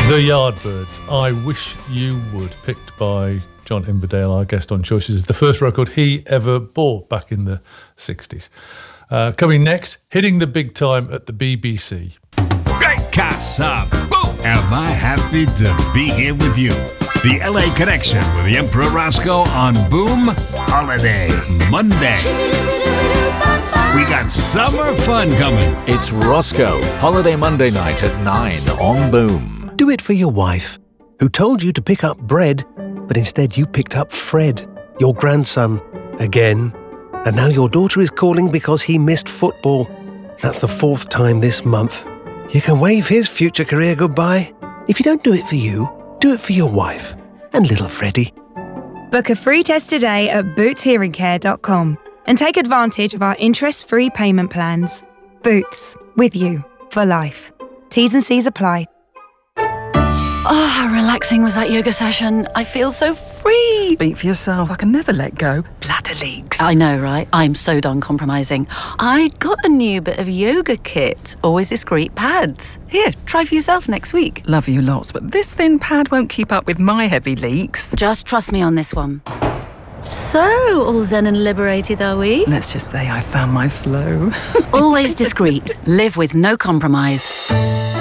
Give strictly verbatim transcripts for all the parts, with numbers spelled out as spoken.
The Yardbirds, I Wish You Would, picked by John Inverdale, our guest on Choices. It's the first record he ever bought back in the sixties. Uh, coming next, hitting the big time at the B B C. Great casa! Boom! Am I happy to be here with you? The L A Connection with the Emperor Roscoe on Boom Holiday Monday. We got summer fun coming. It's Roscoe, Holiday Monday night at nine on Boom. Do it for your wife, who told you to pick up bread, but instead you picked up Fred, your grandson, again. And now your daughter is calling because he missed football. That's the fourth time this month. You can wave his future career goodbye. If you don't do it for you, do it for your wife and little Freddie. Book a free test today at boots hearing care dot com and take advantage of our interest-free payment plans. Boots, with you for life. T's and C's apply. Oh, how relaxing was that yoga session. I feel so free. Speak for yourself. I can never let go. Bladder leaks. I know, right? I'm so done compromising. I got a new bit of yoga kit. Always discreet pads. Here, try for yourself next week. Love you lots, but this thin pad won't keep up with my heavy leaks. Just trust me on this one. So, all zen and liberated, are we? Let's just say I found my flow. Always discreet. Live with no compromise.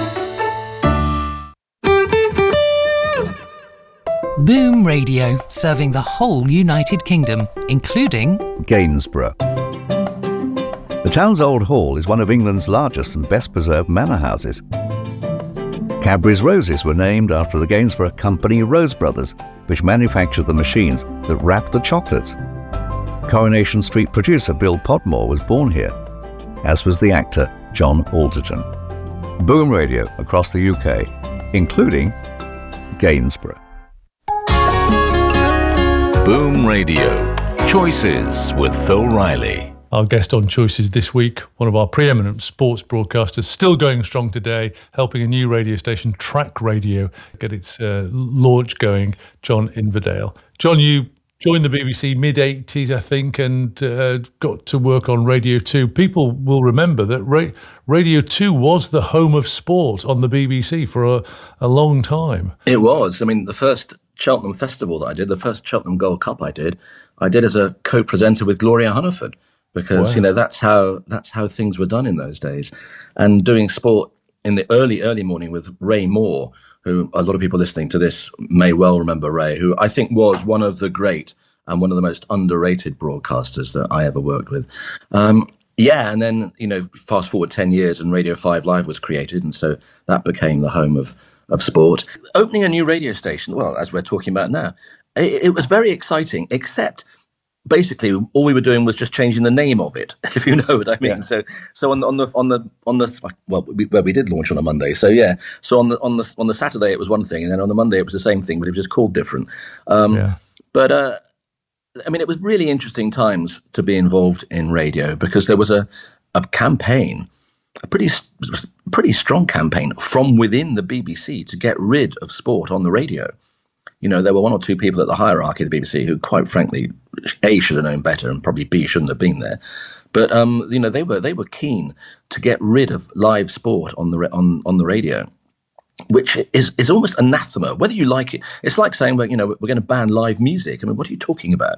Boom Radio, serving the whole United Kingdom, including Gainsborough. The town's old hall is one of England's largest and best-preserved manor houses. Cadbury's roses were named after the Gainsborough company Rose Brothers, which manufactured the machines that wrapped the chocolates. Coronation Street producer Bill Podmore was born here, as was the actor John Alderton. Boom Radio across the U K, including Gainsborough. Boom Radio. Choices with Phil Riley. Our guest on Choices this week, one of our preeminent sports broadcasters, still going strong today, helping a new radio station, Track Radio, get its uh, launch going, John Inverdale. John, you joined the B B C mid-eighties, I think, and uh, got to work on Radio two. People will remember that Ra- Radio two was the home of sport on the B B C for a, a long time. It was. I mean, the first Cheltenham Festival that I did, the first Cheltenham Gold Cup I did, I did as a co-presenter with Gloria Hunniford, because, wow. you know, that's how that's how things were done in those days. And doing sport in the early, early morning with Ray Moore, who a lot of people listening to this may well remember Ray, who I think was one of the great and one of the most underrated broadcasters that I ever worked with. Um, yeah, and then, you know, fast forward ten years and Radio five Live was created, and so that became the home of of sport. Opening a new radio station, well, as we're talking about now, it, it was very exciting, except basically all we were doing was just changing the name of it, if you know what I mean. Yeah. So so on the on the on the on the well, we, where we did launch on a Monday. So yeah, so on the on the on the Saturday it was one thing, and then on the Monday it was the same thing, but it was just called different. Um, yeah. But uh, I mean, it was really interesting times to be involved in radio, because there was a a campaign, a pretty pretty strong campaign from within the B B C to get rid of sport on the radio. You know, there were one or two people at the hierarchy of the B B C who, quite frankly, A, should have known better, and probably B, shouldn't have been there. But um, you know, they were they were keen to get rid of live sport on the on on the radio, which is is almost anathema, whether you like it. It's like saying, well, you know, we're going to ban live music. I mean, what are you talking about?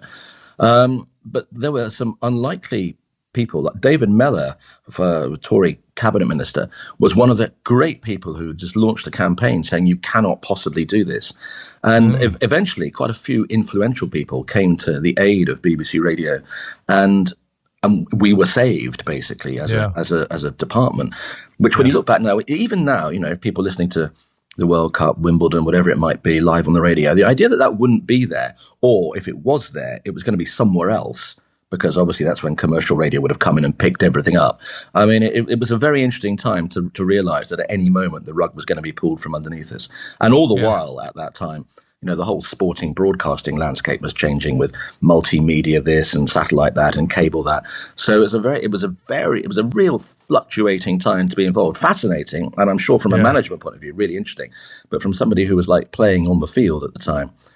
Um, but there were some unlikely people, like David Mellor, for Tory cabinet minister, was one of the great people who just launched a campaign saying you cannot possibly do this. And mm. ev- eventually quite a few influential people came to the aid of B B C Radio, and and we were saved basically as yeah. a as a as a department, which when yeah. you look back now, even now, you know, people listening to the World Cup, Wimbledon, whatever it might be, live on the radio, the idea that that wouldn't be there, or if it was there, it was going to be somewhere else, because obviously that's when commercial radio would have come in and picked everything up. I mean, it, it was a very interesting time to, to realise that at any moment the rug was going to be pulled from underneath us. And all the yeah. while at that time, you know, the whole sporting broadcasting landscape was changing with multimedia this and satellite that and cable that. So it was a very, it was a very, it was a real fluctuating time to be involved. Fascinating, and I'm sure from yeah. a management point of view, really interesting. But from somebody who was like playing on the field at the time,